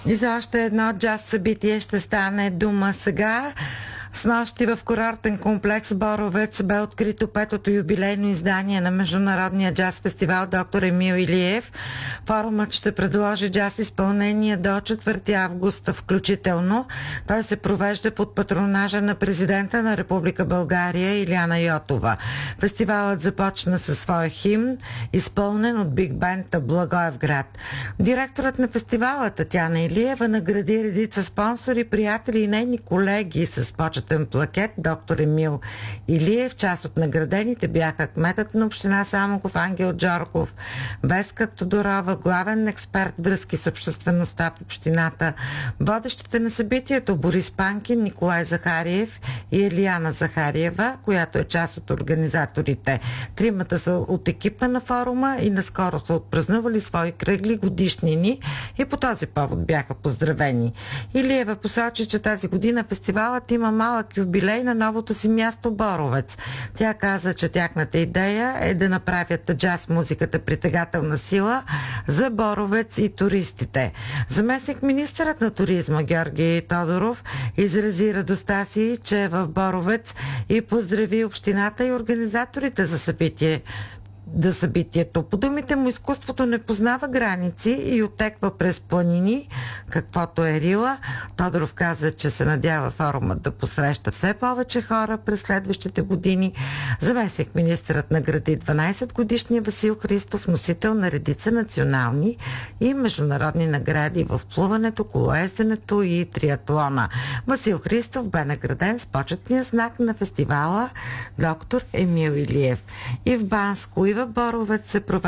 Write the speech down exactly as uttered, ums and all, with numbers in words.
И за още едно джаз събитие ще стане дума сега. Снощи в курортен комплекс Боровец бе открито петото юбилейно издание на Международния джаз фестивал Доктор Емил Илиев. Форумът ще предложи джаз изпълнение до четвърти август включително. Той се провежда под патронажа на президента на Република България Илияна Йотова. Фестивалът започна със своя химн, изпълнен от Биг Бенд Благоевград. Директорът на фестивала Татяна Илиева награди редица спонсори, приятели и нейни колеги с почетен плакет Доктор Емил Илиев. Част от наградените бяха кметът на община Самоков Ангел Джорков, Веска Тодорова, главен експерт връзки с обществеността в общината, водещите на събитието Борис Панкин, Николай Захариев и Елияна Захариева, която е част от организаторите. Тримата са от екипа на форума и наскоро са отпразнували свои кръгли годишнини и по този повод бяха поздравени. Илиева посочи, че тази година фестивалът има малък юбилей на новото си място Боровец. Тя каза, че тяхната идея е да направят джаз музиката притегателна сила за Боровец и туристите. Заместник министърът на туризма Георги Тодоров изрази радостта си, че е в Боровец и поздрави общината и организаторите за събитие. Да събитието. По думите му, изкуството не познава граници и отеква през планини, каквото е Рила. Тодоров каза, че се надява форумът да посреща все повече хора през следващите години. Заместник министърът награди дванайсет годишния Васил Христов, носител на редица национални и международни награди в плуването, колоезденето и триатлона. Васил Христов бе награден с почетния знак на фестивала Доктор Емил Илиев. И в Банско, и в Боровец се проведе